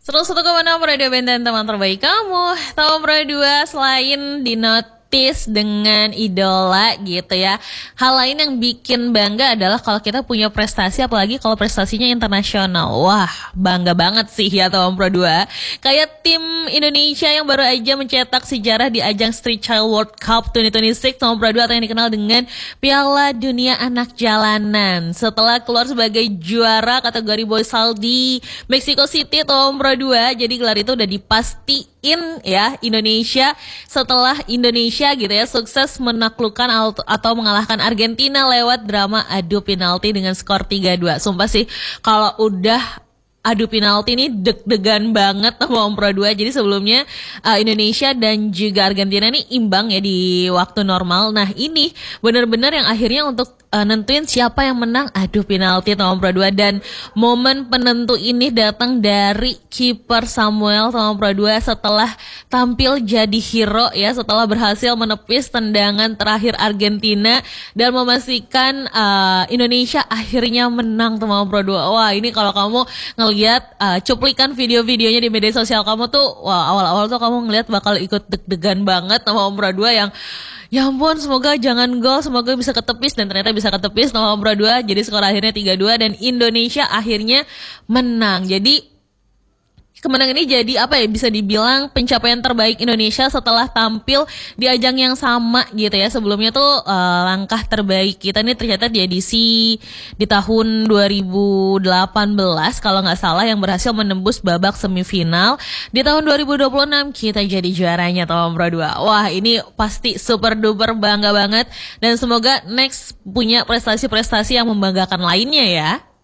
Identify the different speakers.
Speaker 1: 101,6 Radio Benten, teman terbaik kamu. Tahun Pro 2 selain dinotis dengan idola gitu ya, hal lain yang bikin bangga adalah kalau kita punya prestasi, apalagi kalau prestasinya internasional. Wah, bangga banget sih ya Tahun Pro 2. Kayak tim Indonesia yang baru aja mencetak sejarah di ajang Street Child World Cup 2026 Tahun Pro 2 atau yang dikenal dengan Piala Dunia Anak Jalanan. Setelah keluar sebagai juara kategori Boy Saldi Mexico City Tahun Pro 2, jadi gelar itu udah dipastiin ya Indonesia setelah Indonesia gitu ya sukses menaklukkan atau mengalahkan Argentina lewat drama adu penalti dengan skor 3-2. Sumpah sih kalau udah adu penalti ini deg-degan banget sama Om Pro 2. Jadi sebelumnya Indonesia dan juga Argentina ini imbang ya di waktu normal. Nah ini benar-benar yang akhirnya untuk nentuin siapa yang menang adu penalti Om Pro 2. Dan momen penentu ini datang dari kiper Samuel Om Pro 2 setelah tampil jadi hero ya, setelah berhasil menepis tendangan terakhir Argentina dan memastikan Indonesia akhirnya menang Om Pro 2. Wah ini kalau kamu ngelihat cuplikan video-videonya di media sosial kamu tuh, wah awal-awal tuh kamu ngelihat bakal ikut deg-degan banget sama Om Pro 2 yang ya ampun semoga jangan gol, semoga bisa ketepis, dan ternyata bisa ketepis sama Om Pro 2. Jadi skor akhirnya 3-2 dan Indonesia akhirnya menang. Jadi kemenangan ini jadi apa ya, bisa dibilang pencapaian terbaik Indonesia setelah tampil di ajang yang sama gitu ya. Sebelumnya tuh langkah terbaik kita ini tercatat di edisi di tahun 2018 kalau nggak salah, yang berhasil menembus babak semifinal. Di tahun 2026 kita jadi juaranya Om Pro 2. Wah ini pasti super duper bangga banget dan semoga next punya prestasi-prestasi yang membanggakan lainnya ya.